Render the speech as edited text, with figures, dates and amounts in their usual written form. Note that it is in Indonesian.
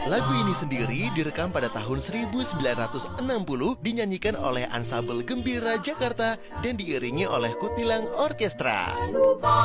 Lagu ini sendiri direkam pada tahun 1960, dinyanyikan oleh Ansambel Gembira Jakarta dan diiringi oleh Kutilang Orkestra.